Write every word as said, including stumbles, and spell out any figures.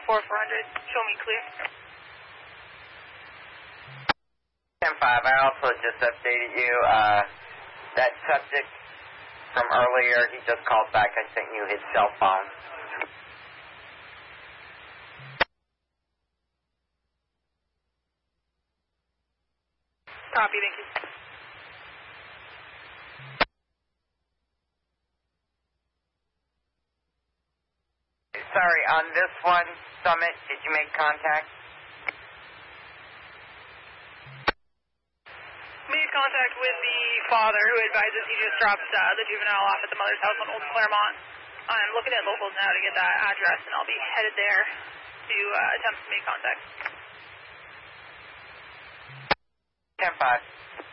four four hundred. Show me clear. ten five, I also just updated you. Uh, that subject from earlier, he just called back. I sent you his cell phone. Copy, thank you. Sorry, on this one, Summit, did you make contact? Made contact with the father who advises he just dropped uh, the juvenile off at the mother's house on Old Claremont. I'm looking at locals now to get that address, and I'll be headed there to uh, attempt to make contact. ten five.